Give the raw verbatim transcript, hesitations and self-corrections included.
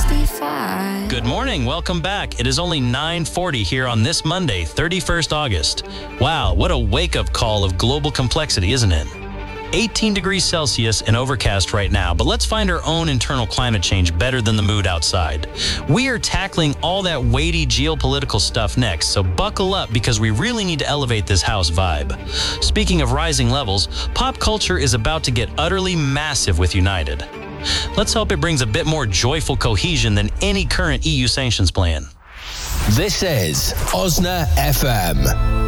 be fine. Good morning. Welcome back. It is only nine forty here on this Monday, thirty-first August. Wow, what a wake-up call of global complexity, isn't it? eighteen degrees Celsius and overcast right now, but let's find our own internal climate change better than the mood outside. We are tackling all that weighty geopolitical stuff next, so buckle up because we really need to elevate this house vibe. Speaking of rising levels, pop culture is about to get utterly massive with United. Let's hope it brings a bit more joyful cohesion than any current E U sanctions plan. This is Osna F M.